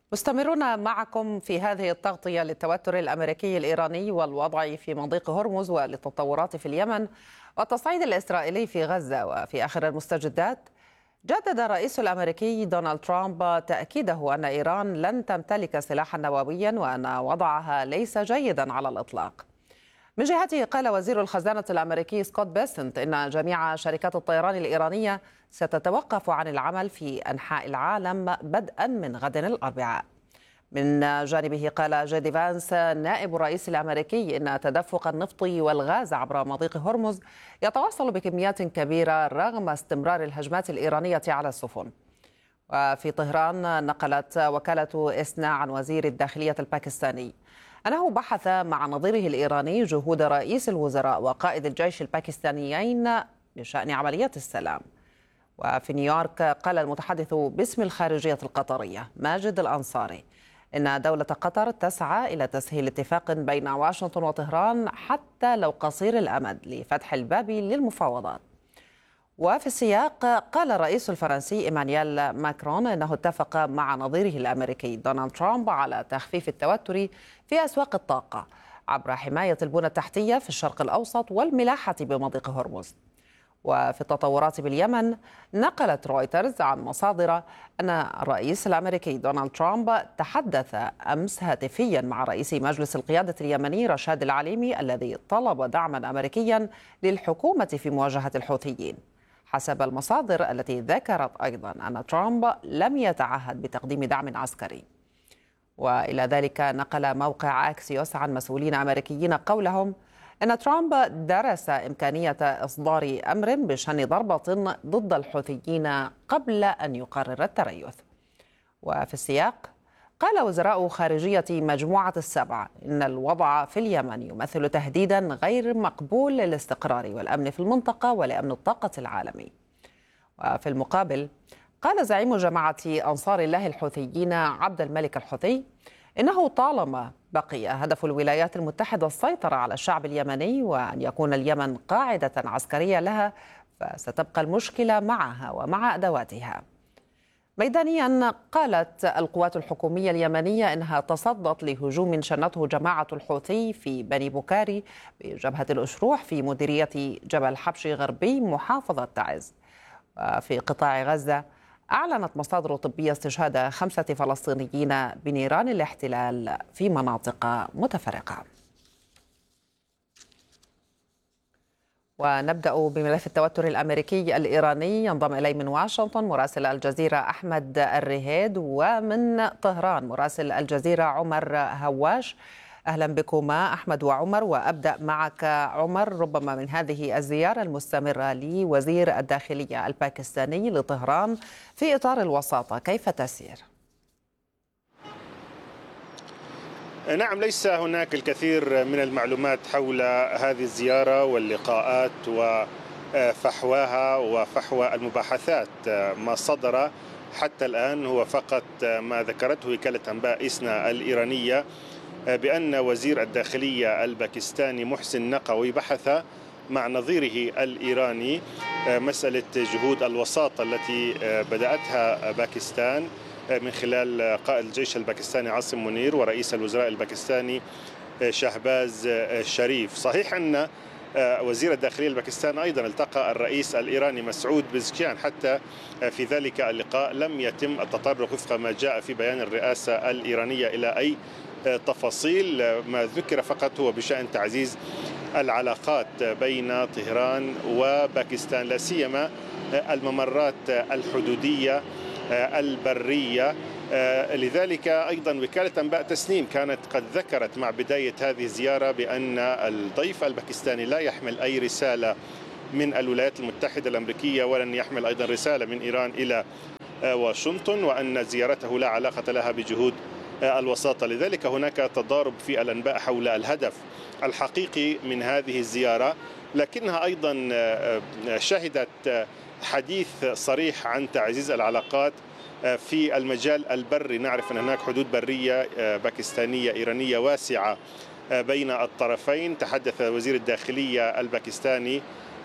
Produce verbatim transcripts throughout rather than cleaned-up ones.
مستمرون معكم في هذه التغطية للتوتر الأمريكي الإيراني والوضع في مضيق هرمز وللتطورات في اليمن والتصعيد الإسرائيلي في غزة. وفي آخر المستجدات جدد الرئيس الأمريكي دونالد ترامب تأكيده أن إيران لن تمتلك سلاحا نوويا وأن وضعها ليس جيدا على الإطلاق. من جهته قال وزير الخزانة الأمريكي سكوت بيسنت إن جميع شركات الطيران الإيرانية ستتوقف عن العمل في أنحاء العالم بدءا من غد الأربعاء. من جانبه قال جيدي فانس نائب الرئيس الأمريكي إن تدفق النفط والغاز عبر مضيق هرمز يتواصل بكميات كبيرة رغم استمرار الهجمات الإيرانية على السفن. وفي طهران نقلت وكالة إسنا عن وزير الداخلية الباكستاني أنه بحث مع نظيره الإيراني جهود رئيس الوزراء وقائد الجيش الباكستانيين بشأن عمليات السلام. وفي نيويورك قال المتحدث باسم الخارجية القطرية ماجد الأنصاري إن دولة قطر تسعى إلى تسهيل اتفاق بين واشنطن وطهران حتى لو قصير الأمد لفتح الباب للمفاوضات. وفي السياق قال الرئيس الفرنسي إيمانويل ماكرون أنه اتفق مع نظيره الأمريكي دونالد ترامب على تخفيف التوتر في أسواق الطاقة عبر حماية البنى التحتية في الشرق الأوسط والملاحة بمضيق هرمز. وفي التطورات باليمن نقلت رويترز عن مصادر أن الرئيس الأمريكي دونالد ترامب تحدث أمس هاتفيا مع رئيس مجلس القيادة اليمني رشاد العليمي الذي طلب دعما أمريكيا للحكومة في مواجهة الحوثيين، حسب المصادر التي ذكرت أيضا أن ترامب لم يتعهد بتقديم دعم عسكري. وإلى ذلك نقل موقع أكسيوس عن مسؤولين أمريكيين قولهم أن ترامب درس إمكانية إصدار أمر بشن ضربة ضد الحوثيين قبل أن يقرر التريث. وفي السياق قال وزراء خارجية مجموعة السبع إن الوضع في اليمن يمثل تهديدا غير مقبول للاستقرار والأمن في المنطقة ولأمن الطاقة العالمي. وفي المقابل قال زعيم جماعة أنصار الله الحوثيين عبد الملك الحوثي إنه طالما بقي هدف الولايات المتحدة السيطرة على الشعب اليمني وأن يكون اليمن قاعدة عسكرية لها فستبقى المشكلة معها ومع أدواتها. ميدانيا قالت القوات الحكومية اليمنية إنها تصدت لهجوم شنته جماعة الحوثي في بني بوكاري بجبهة الأشروح في مديرية جبل حبشي غربي محافظة تعز. وفي قطاع غزة أعلنت مصادر طبية استشهاد خمسة فلسطينيين بنيران الاحتلال في مناطق متفرقة. ونبدأ بملف التوتر الأمريكي الإيراني. ينضم إلي من واشنطن مراسل الجزيرة أحمد الرهيد ومن طهران مراسل الجزيرة عمر هواش. أهلا بكما أحمد وعمر، وأبدأ معك عمر. ربما من هذه الزيارة المستمرة لوزير الداخلية الباكستاني لطهران في إطار الوساطة كيف تسير؟ نعم، ليس هناك الكثير من المعلومات حول هذه الزيارة واللقاءات وفحواها وفحوى المباحثات. ما صدر حتى الآن هو فقط ما ذكرته وكالة أنباء إسنا الإيرانية بأن وزير الداخلية الباكستاني محسن نقوي بحث مع نظيره الإيراني مسألة جهود الوساطة التي بدأتها باكستان من خلال قائد الجيش الباكستاني عاصم منير ورئيس الوزراء الباكستاني شهباز شريف. صحيح أن وزير الداخلية الباكستاني أيضا التقى الرئيس الإيراني مسعود بزكيان، حتى في ذلك اللقاء لم يتم التطرق وفق ما جاء في بيان الرئاسة الإيرانية إلى أي تفاصيل. ما ذكر فقط هو بشأن تعزيز العلاقات بين طهران وباكستان، لا سيما الممرات الحدودية البرية. لذلك أيضا وكالة أنباء تسنيم كانت قد ذكرت مع بداية هذه الزيارة بأن الضيف الباكستاني لا يحمل أي رسالة من الولايات المتحدة الأمريكية ولن يحمل أيضا رسالة من إيران إلى واشنطن، وأن زيارته لا علاقة لها بجهود الوساطة. لذلك هناك تضارب في الأنباء حول الهدف الحقيقي من هذه الزيارة، لكنها أيضا شهدت حديث صريح عن تعزيز العلاقات في المجال البري. نعرف أن هناك حدود برية باكستانية إيرانية واسعة بين الطرفين. تحدث وزير الداخلية الباكستاني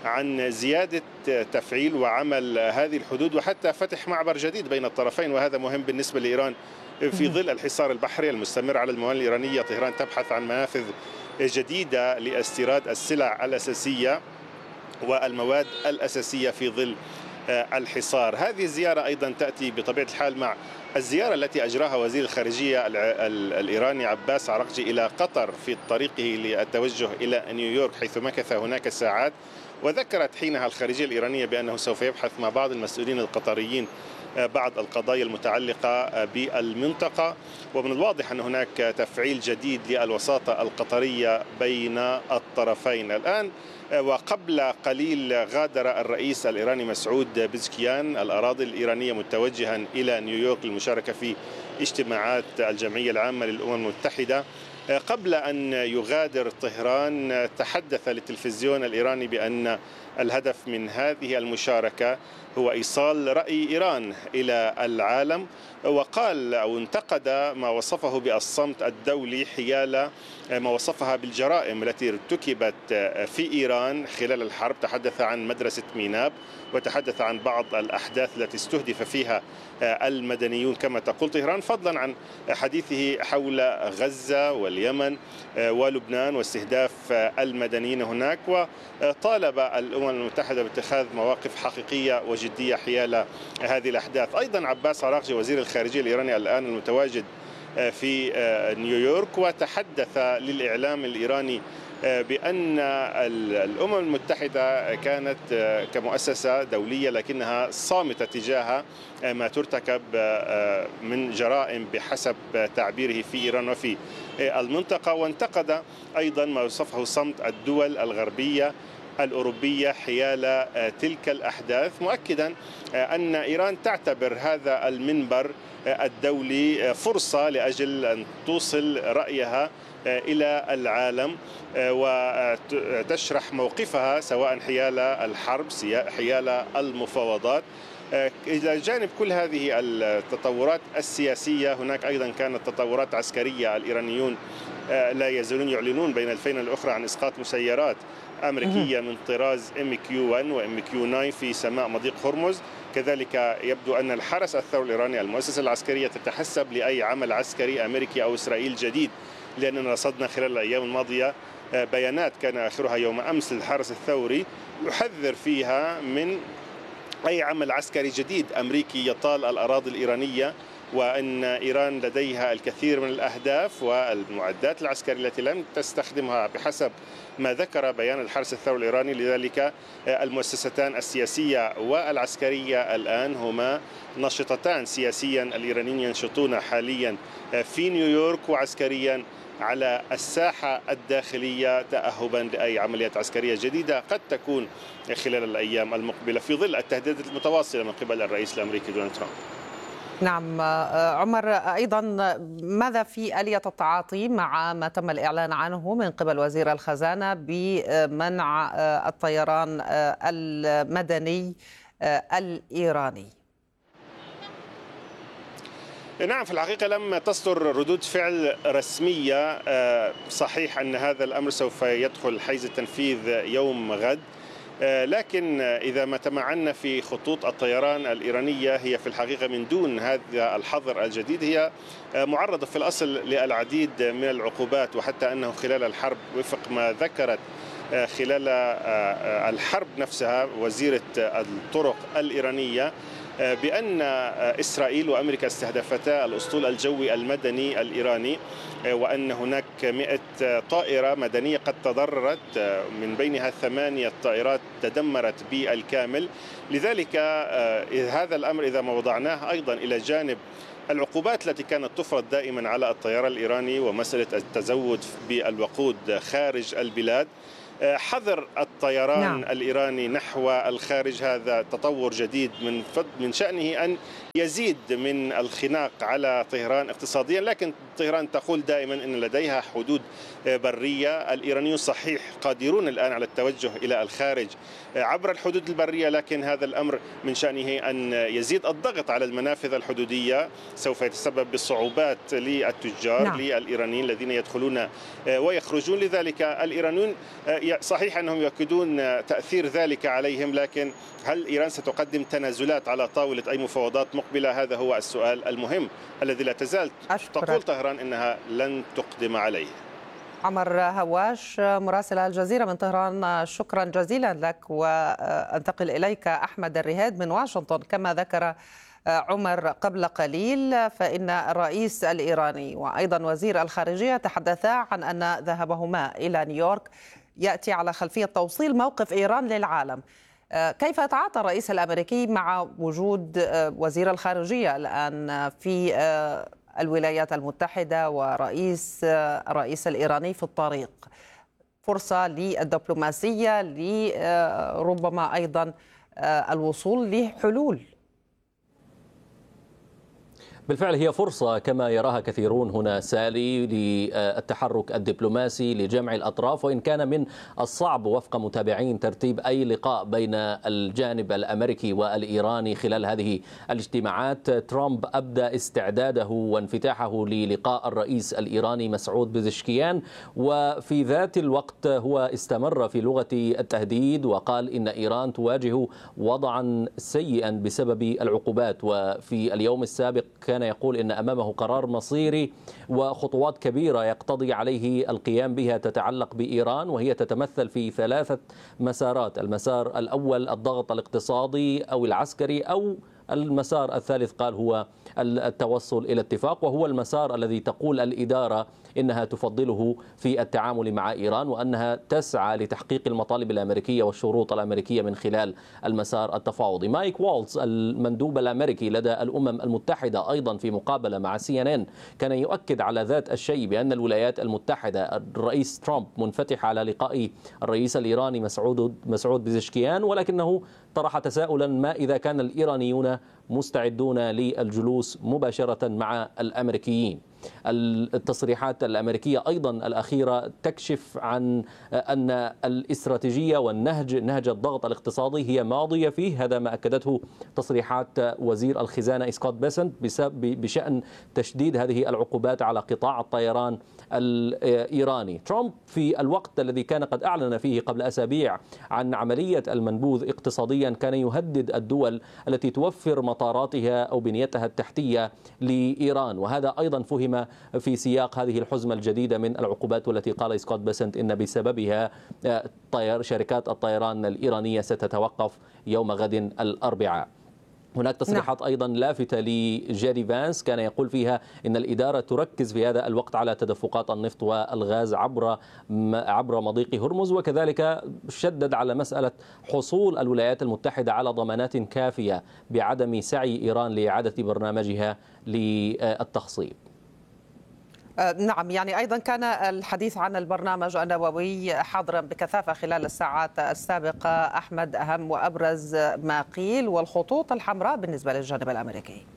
عن زيادة تفعيل وعمل هذه الحدود وحتى فتح معبر جديد بين الطرفين، وهذا مهم بالنسبة لإيران في ظل الحصار البحري المستمر على الموانئ الإيرانية. طهران تبحث عن منافذ جديدة لاستيراد السلع الأساسية والمواد الأساسية في ظل الحصار. هذه الزيارة أيضا تأتي بطبيعة الحال مع الزيارة التي أجراها وزير الخارجية الإيراني عباس عراقجي إلى قطر في طريقه للتوجه إلى نيويورك، حيث مكث هناك ساعات. وذكرت حينها الخارجية الإيرانية بأنه سوف يبحث مع بعض المسؤولين القطريين بعض القضايا المتعلقة بالمنطقة. ومن الواضح أن هناك تفعيل جديد للوساطة القطرية بين الطرفين الآن. وقبل قليل غادر الرئيس الإيراني مسعود بزكيان الأراضي الإيرانية متوجها إلى نيويورك للمشاركة في اجتماعات الجمعية العامة للأمم المتحدة. قبل أن يغادر طهران تحدث للتلفزيون الإيراني بأن الهدف من هذه المشاركة هو إيصال رأي إيران إلى العالم، وقال أو انتقد ما وصفه بالصمت الدولي حيال ما وصفها بالجرائم التي ارتكبت في إيران خلال الحرب. تحدث عن مدرسة ميناب وتحدث عن بعض الأحداث التي استهدف فيها المدنيون كما تقول طهران، فضلا عن حديثه حول غزة واليمن ولبنان واستهداف المدنيين هناك. وطالب الأمم المتحدة باتخاذ مواقف حقيقية وجدية حيال هذه الأحداث. أيضا عباس عراقجي وزير الخارجية الإيراني الآن المتواجد في نيويورك وتحدث للإعلام الإيراني بأن الأمم المتحدة كانت كمؤسسة دولية لكنها صامتة تجاه ما ترتكب من جرائم بحسب تعبيره في إيران وفي المنطقة. وانتقد أيضا ما وصفه صمت الدول الغربية الأوروبية حيال تلك الأحداث، مؤكدا أن إيران تعتبر هذا المنبر الدولي فرصة لأجل أن توصل رأيها إلى العالم وتشرح موقفها سواء حيال الحرب حيال المفاوضات. إلى جانب كل هذه التطورات السياسية هناك أيضا كانت تطورات عسكرية. الإيرانيون لا يزالون يعلنون بين الفين الأخرى عن إسقاط مسيرات أمريكية من طراز إم كيو واحد وإم كيو تسعة في سماء مضيق هرمز. كذلك يبدو أن الحرس الثوري الإيراني المؤسسة العسكرية تتحسب لأي عمل عسكري أمريكي أو إسرائيل جديد، لأننا رصدنا خلال الأيام الماضية بيانات كان آخرها يوم أمس للحرس الثوري يحذر فيها من أي عمل عسكري جديد أمريكي يطال الأراضي الإيرانية، وأن إيران لديها الكثير من الأهداف والمعدات العسكرية التي لم تستخدمها بحسب ما ذكر بيان الحرس الثوري الإيراني. لذلك المؤسستان السياسية والعسكرية الآن هما نشطتان سياسيا. الإيرانيين ينشطون حاليا في نيويورك وعسكريا على الساحة الداخلية تأهبا لأي عمليات عسكرية جديدة قد تكون خلال الأيام المقبلة في ظل التهديدات المتواصلة من قبل الرئيس الأمريكي دونالد ترامب. نعم عمر، أيضا ماذا في آلية التعاطي مع ما تم الإعلان عنه من قبل وزير الخزانة بمنع الطيران المدني الإيراني؟ نعم، في الحقيقة لم تصدر ردود فعل رسمية. صحيح أن هذا الأمر سوف يدخل حيز التنفيذ يوم غد، لكن إذا ما تمعنا في خطوط الطيران الإيرانية هي في الحقيقة من دون هذا الحظر الجديد هي معرضة في الأصل للعديد من العقوبات، وحتى أنه خلال الحرب وفق ما ذكرت خلال الحرب نفسها وزيرة الطرق الإيرانية بأن إسرائيل وأمريكا استهدفتا الأسطول الجوي المدني الإيراني، وأن هناك مئة طائرة مدنية قد تضررت، من بينها ثمانية طائرات تدمرت بالكامل. لذلك هذا الأمر إذا ما وضعناه أيضا إلى جانب العقوبات التي كانت تفرض دائما على الطيران الإيراني ومسألة التزود بالوقود خارج البلاد، حظر الطيران نعم. الإيراني نحو الخارج هذا تطور جديد من من شأنه أن يزيد من الخناق على طهران اقتصاديا، لكن طهران تقول دائما أن لديها حدود برية. الإيرانيون صحيح قادرون الآن على التوجه إلى الخارج عبر الحدود البرية، لكن هذا الأمر من شأنه أن يزيد الضغط على المنافذ الحدودية، سوف يتسبب بصعوبات للتجار نعم. للإيرانيين الذين يدخلون ويخرجون. لذلك الإيرانيون صحيح أنهم يؤكدون تأثير ذلك عليهم، لكن هل إيران ستقدم تنازلات على طاولة أي مفاوضات مقبلة؟ هذا هو السؤال المهم الذي لا تزال أشكرك. تقول طهران إنها لن تقدم عليه. عمر هواش مراسل الجزيرة من طهران، شكرا جزيلا لك. وأنتقل إليك أحمد الرهاد من واشنطن. كما ذكر عمر قبل قليل فإن الرئيس الإيراني وأيضا وزير الخارجية تحدثا عن أن ذهابهما إلى نيويورك يأتي على خلفية توصيل موقف إيران للعالم. كيف يتعاطى الرئيس الأمريكي مع وجود وزير الخارجية الآن في الولايات المتحدة ورئيس الرئيس الإيراني في الطريق؟ فرصة للدبلوماسية لربما أيضا الوصول لحلول. بالفعل هي فرصة كما يراها كثيرون هنا سالي للتحرك الدبلوماسي لجمع الأطراف، وإن كان من الصعب وفق متابعين ترتيب أي لقاء بين الجانب الأمريكي والإيراني خلال هذه الاجتماعات. ترامب أبدى استعداده وانفتاحه للقاء الرئيس الإيراني مسعود بزشكيان، وفي ذات الوقت هو استمر في لغة التهديد وقال إن إيران تواجه وضعا سيئا بسبب العقوبات. وفي اليوم السابق كان يقول إن أمامه قرار مصيري وخطوات كبيرة يقتضي عليه القيام بها تتعلق بإيران، وهي تتمثل في ثلاثة مسارات. المسار الأول الضغط الاقتصادي أو العسكري، أو المسار الثالث قال هو التوصل إلى اتفاق، وهو المسار الذي تقول الإدارة إنها تفضله في التعامل مع إيران، وأنها تسعى لتحقيق المطالب الأمريكية والشروط الأمريكية من خلال المسار التفاوضي. مايك والتز المندوب الأمريكي لدى الأمم المتحدة أيضا في مقابلة مع سي إن إن كان يؤكد على ذات الشيء، بأن الولايات المتحدة الرئيس ترامب منفتح على لقاء الرئيس الإيراني مسعود مسعود بزشكيان، ولكنه طرح تساؤلا: ما إذا كان الإيرانيون مستعدون للجلوس مباشرة مع الأمريكيين؟ التصريحات الأمريكية أيضا الأخيرة تكشف عن أن الاستراتيجية والنهج نهج الضغط الاقتصادي هي ماضية فيه. هذا ما أكدته تصريحات وزير الخزانة سكوت بيسنت بشأن تشديد هذه العقوبات على قطاع الطيران الإيراني. ترامب في الوقت الذي كان قد أعلن فيه قبل أسابيع عن عملية المنبوذ اقتصاديا كان يهدد الدول التي توفر مطاراتها أو بنيتها التحتية لإيران، وهذا أيضا فهم في سياق هذه الحزمة الجديدة من العقوبات، والتي قال سكوت بيسنت إن بسببها طير شركات الطيران الإيرانية ستتوقف يوم غد الأربعاء. هناك تصريحات أيضا لافتة لجيري فانس كان يقول فيها إن الإدارة تركز في هذا الوقت على تدفقات النفط والغاز عبر عبر مضيق هرمز، وكذلك شدد على مسألة حصول الولايات المتحدة على ضمانات كافية بعدم سعي إيران لإعادة برنامجها للتخصيب. نعم، يعني أيضا كان الحديث عن البرنامج النووي حاضرا بكثافة خلال الساعات السابقة. أحمد، أهم وأبرز ما قيل والخطوط الحمراء بالنسبة للجانب الأمريكي؟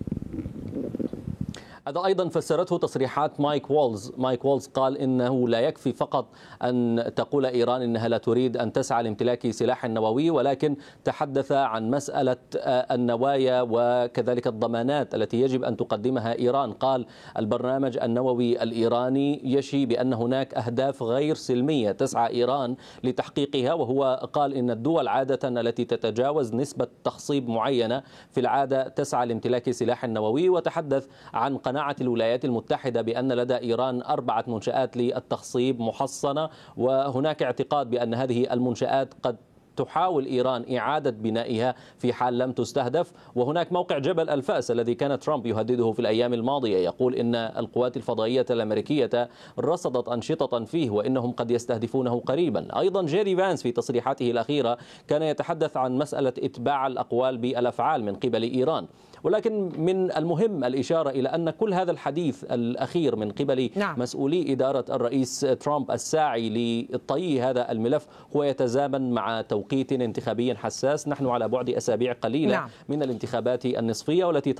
هذا أيضا فسرته تصريحات مايك والتز. مايك والتز قال إنه لا يكفي فقط أن تقول إيران إنها لا تريد أن تسعى لامتلاك سلاح نووي، ولكن تحدث عن مسألة النوايا وكذلك الضمانات التي يجب أن تقدمها إيران. قال البرنامج النووي الإيراني يشي بأن هناك أهداف غير سلمية تسعى إيران لتحقيقها، وهو قال إن الدول عادة التي تتجاوز نسبة تخصيب معينة في العادة تسعى لامتلاك سلاح نووي. وتحدث عن قناعة الولايات المتحدة بأن لدى إيران أربعة منشآت للتخصيب محصنة، وهناك اعتقاد بأن هذه المنشآت قد تحاول إيران إعادة بنائها في حال لم تستهدف. وهناك موقع جبل الفأس الذي كان ترامب يهدده في الأيام الماضية، يقول إن القوات الفضائية الأمريكية رصدت أنشطة فيه وإنهم قد يستهدفونه قريبا. أيضا جيري فانس في تصريحاته الأخيرة كان يتحدث عن مسألة إتباع الأقوال بالأفعال من قبل إيران، ولكن من المهم الإشارة إلى أن كل هذا الحديث الأخير من قبل نعم. مسؤولي إدارة الرئيس ترامب الساعي لطي هذا الملف هو يتزامن مع توقيت انتخابي حساس. نحن على بعد أسابيع قليلة نعم. من الانتخابات النصفية والتي